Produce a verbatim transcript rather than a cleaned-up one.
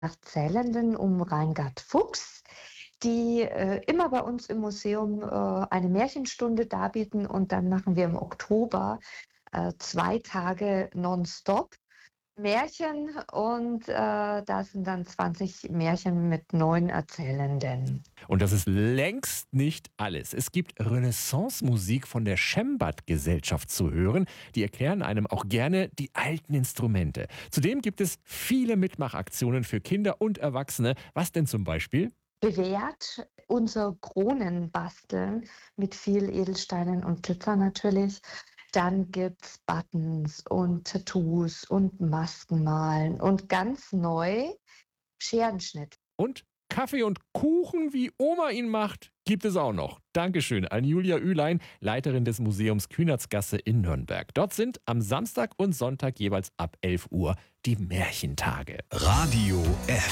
Erzählenden um Reingard Fuchs, die äh, immer bei uns im Museum äh, eine Märchenstunde darbieten und dann machen wir im Oktober äh, zwei Tage nonstop Märchen und äh, da sind dann zwanzig Märchen mit neun Erzählenden. Und das ist längst nicht alles. Es gibt Renaissance-Musik von der Schembad-Gesellschaft zu hören. Die erklären einem auch gerne die alten Instrumente. Zudem gibt es viele Mitmachaktionen für Kinder und Erwachsene. Was denn zum Beispiel? Bewährt unser Kronenbasteln mit viel Edelsteinen und Glitzer natürlich. Dann gibt's Buttons und Tattoos und Maskenmalen und ganz neu Scherenschnitt. Und Kaffee und Kuchen, wie Oma ihn macht, gibt es auch noch. Dankeschön an Julia Ülein, Leiterin des Museums Kühnertsgasse in Nürnberg. Dort sind am Samstag und Sonntag jeweils ab elf Uhr die Märchentage. Radio F.